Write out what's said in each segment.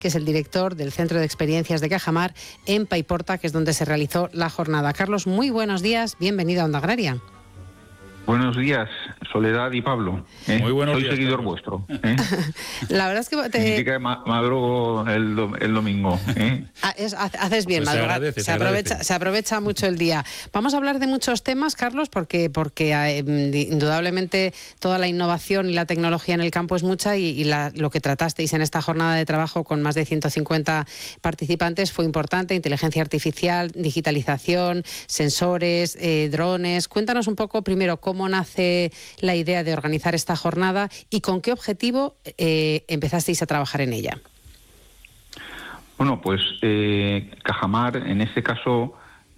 que es el director del Centro de Experiencias de Cajamar en Paiporta, que es donde se realizó la jornada. Carlos, muy buenos días, bienvenido a Onda Agraria. Buenos días, Soledad y Pablo. Muy buenos Soy días, seguidor Carlos. vuestro. La verdad es que Significa que madrugo el domingo. Haces bien, Pues madrugar. Se aprovecha mucho el día. Vamos a hablar de muchos temas, Carlos, porque indudablemente toda la innovación y la tecnología en el campo es mucha y lo que tratasteis en esta jornada de trabajo con más de 150 participantes fue importante: inteligencia artificial, digitalización, sensores, drones. Cuéntanos un poco primero cómo nace la idea de organizar esta jornada y con qué objetivo empezasteis a trabajar en ella. Bueno, pues Cajamar en este caso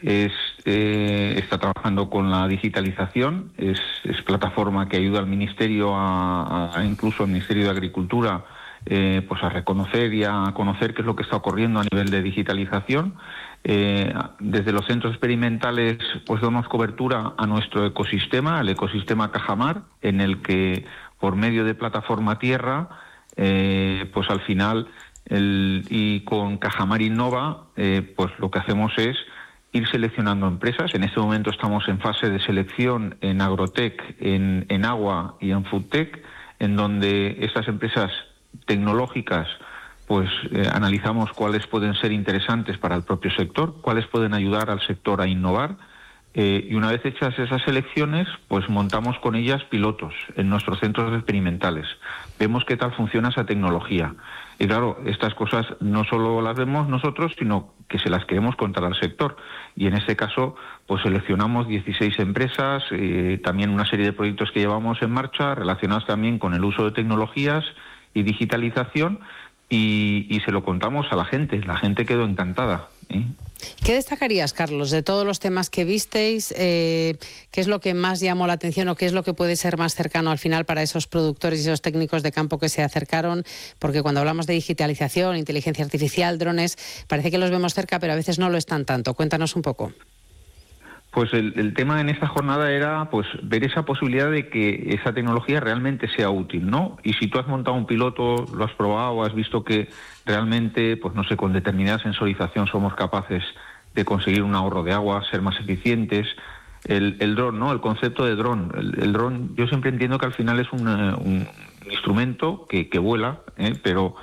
está trabajando con la digitalización, es plataforma que ayuda al Ministerio, incluso al Ministerio de Agricultura, pues a reconocer y a conocer qué es lo que está ocurriendo a nivel de digitalización. Desde los centros experimentales pues damos cobertura a nuestro ecosistema, el ecosistema Cajamar, en el que por medio de plataforma Tierra, pues al final y con Cajamar Innova, pues lo que hacemos es ir seleccionando empresas. En este momento estamos en fase de selección en Agrotech, en Agua y en Foodtech, en donde estas empresas tecnológicas pues analizamos cuáles pueden ser interesantes para el propio sector, cuáles pueden ayudar al sector a innovar, y una vez hechas esas selecciones, pues montamos con ellas pilotos en nuestros centros experimentales. Vemos qué tal funciona esa tecnología. Y claro, estas cosas no solo las vemos nosotros, sino que se las queremos contar al sector. Y en este caso, pues seleccionamos 16 empresas, también una serie de proyectos que llevamos en marcha, relacionados también con el uso de tecnologías y digitalización, y se lo contamos a la gente. La gente quedó encantada. ¿Qué destacarías, Carlos, de todos los temas que visteis? ¿Qué es lo que más llamó la atención o qué es lo que puede ser más cercano al final para esos productores y esos técnicos de campo que se acercaron? Porque cuando hablamos de digitalización, inteligencia artificial, drones, parece que los vemos cerca, pero a veces no lo están tanto. Cuéntanos un poco. Pues el tema en esta jornada era pues ver esa posibilidad de que esa tecnología realmente sea útil, ¿no? Y si tú has montado un piloto, lo has probado, has visto que realmente, pues no sé, con determinada sensorización somos capaces de conseguir un ahorro de agua, ser más eficientes. El dron, ¿no? El concepto de dron. El dron, yo siempre entiendo que al final es un instrumento que vuela, pero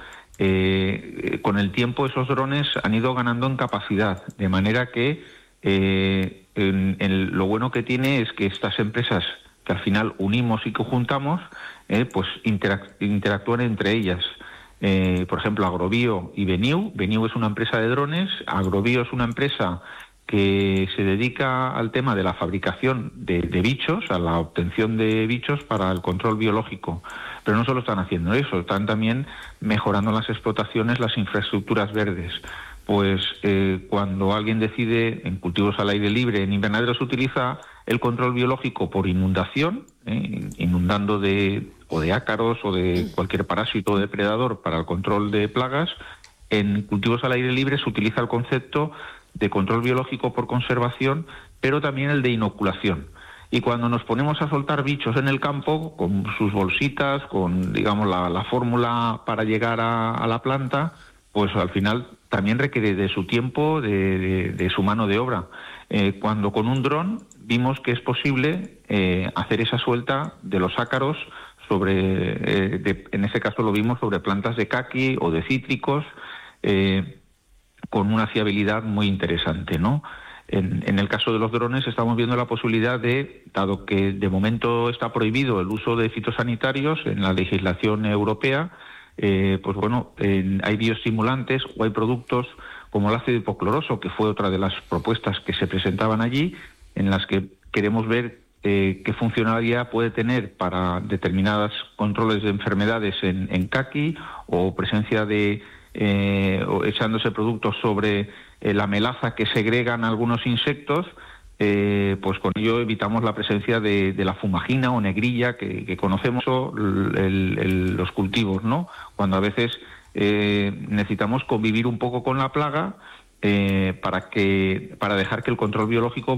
con el tiempo esos drones han ido ganando en capacidad, de manera que lo bueno que tiene es que estas empresas que al final unimos y que juntamos, pues interactúan entre ellas. Por ejemplo, Agrobio y Beniu. Beniu es una empresa de drones, Agrobio es una empresa que se dedica al tema de la fabricación de bichos, a la obtención de bichos para el control biológico. Pero no solo están haciendo eso, están también mejorando las explotaciones, las infraestructuras verdes. Pues cuando alguien decide en cultivos al aire libre, en invernaderos, utiliza el control biológico por inundación, inundando de ácaros o de cualquier parásito o depredador para el control de plagas. En cultivos al aire libre se utiliza el concepto de control biológico por conservación, pero también el de inoculación. Y cuando nos ponemos a soltar bichos en el campo, con sus bolsitas, con digamos la fórmula para llegar a la planta, pues al final también requiere de su tiempo, de su mano de obra. Cuando con un dron vimos que es posible hacer esa suelta de los ácaros en ese caso lo vimos sobre plantas de caqui o de cítricos, con una fiabilidad muy interesante, ¿no? En el caso de los drones estamos viendo la posibilidad dado que de momento está prohibido el uso de fitosanitarios en la legislación europea, pues bueno, hay bioestimulantes o hay productos como el ácido hipocloroso, que fue otra de las propuestas que se presentaban allí, en las que queremos ver qué funcionalidad puede tener para determinados controles de enfermedades en caqui o presencia o echándose productos sobre la melaza que segregan algunos insectos. Pues con ello evitamos la presencia de la fumagina o negrilla que conocemos los cultivos, ¿no? Cuando a veces necesitamos convivir un poco con la plaga para dejar que el control biológico